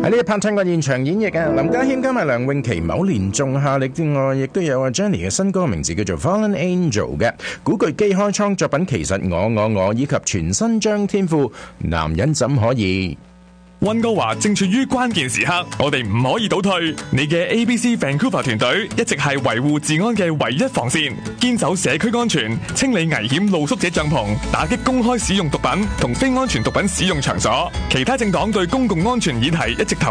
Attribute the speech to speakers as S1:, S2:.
S1: 喺呢一 part 聽過現場演繹嘅林家謙加埋梁詠琪某年仲夏力之外，亦都有阿 Jenny 嘅新歌名字叫做 Fallen Angel 嘅古巨基開創作品，其實我以及全新張天賦男人怎可以。
S2: 溫哥華正處於關鍵時刻，我哋唔可以倒退。你嘅 ABC Vancouver 團隊一直係維護治安嘅唯一防線，堅守社區安全，清理危險露宿者帳篷，打擊公開使用毒品同非安全毒品使用場所。其他政黨對公共安全議題一直投